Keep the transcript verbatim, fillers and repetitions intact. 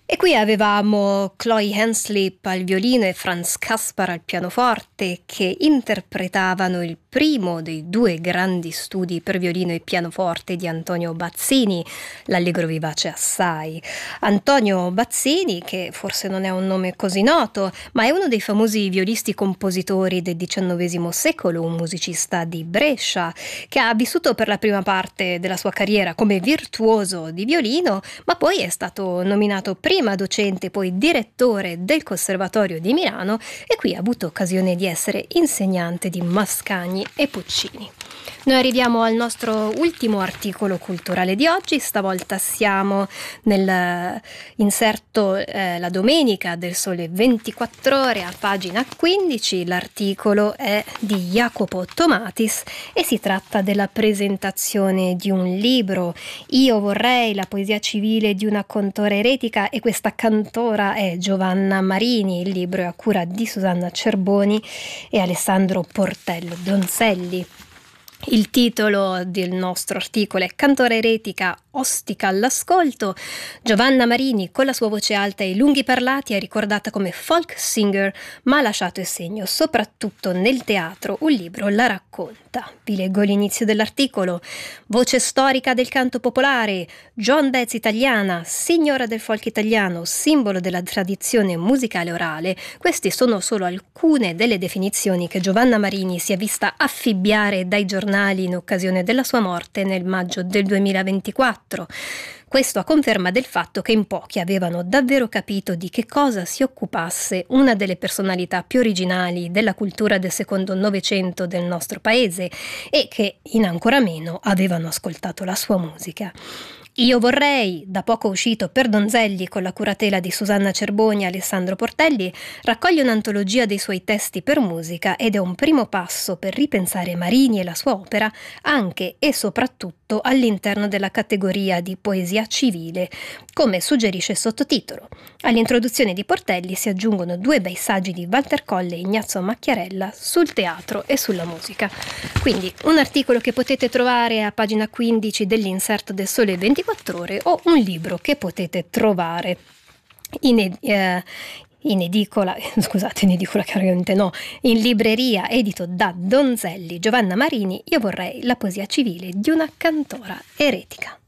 E qui avevamo Chloe Henslip al violino e Franz Kaspar al pianoforte, che interpretavano il primo dei due grandi studi per violino e pianoforte di Antonio Bazzini, l'Allegro vivace assai. Antonio Bazzini, che forse non è un nome così noto, ma è uno dei famosi violisti compositori del diciannovesimo secolo, un musicista di Brescia, che ha vissuto per la prima parte della sua carriera come virtuoso di violino, ma poi è stato nominato prima docente, poi direttore del Conservatorio di Milano, e qui ha avuto occasione di essere insegnante di Mascagni e Puccini. Noi arriviamo al nostro ultimo articolo culturale di oggi. Stavolta siamo nell'inserto eh, La Domenica del Sole ventiquattro Ore, a pagina quindici. L'articolo è di Jacopo Tomatis e si tratta della presentazione di un libro. Io vorrei la poesia civile di una cantora eretica, e questa cantora è Giovanna Marini. Il libro è a cura di Susanna Cerboni e Alessandro Portello Donzelli. Il titolo del nostro articolo è Cantora eretica, ostica all'ascolto. Giovanna Marini, con la sua voce alta e i lunghi parlati, è ricordata come folk singer, ma ha lasciato il segno soprattutto nel teatro. Un libro la racconta. Vi leggo l'inizio dell'articolo. Voce storica del canto popolare, Joan Baez italiana, signora del folk italiano, simbolo della tradizione musicale orale. Queste sono solo alcune delle definizioni che Giovanna Marini si è vista affibbiare dai giornali in occasione della sua morte nel maggio del duemilaventiquattro. Questo a conferma del fatto che in pochi avevano davvero capito di che cosa si occupasse una delle personalità più originali della cultura del secondo Novecento del nostro paese, e che in ancora meno avevano ascoltato la sua musica. Io vorrei, da poco uscito per Donzelli con la curatela di Susanna Cerboni e Alessandro Portelli, raccoglie un'antologia dei suoi testi per musica ed è un primo passo per ripensare Marini e la sua opera anche e soprattutto all'interno della categoria di poesia civile, come suggerisce il sottotitolo. All'introduzione di Portelli si aggiungono due bei saggi di Walter Colle e Ignazio Macchiarella sul teatro e sulla musica. Quindi un articolo che potete trovare a pagina quindici dell'inserto del Sole ventiquattro Ore, o un libro che potete trovare in, eh, in edicola, scusate, in edicola chiaramente no, in libreria, edito da Donzelli. Giovanna Marini, io vorrei la poesia civile di una cantora eretica.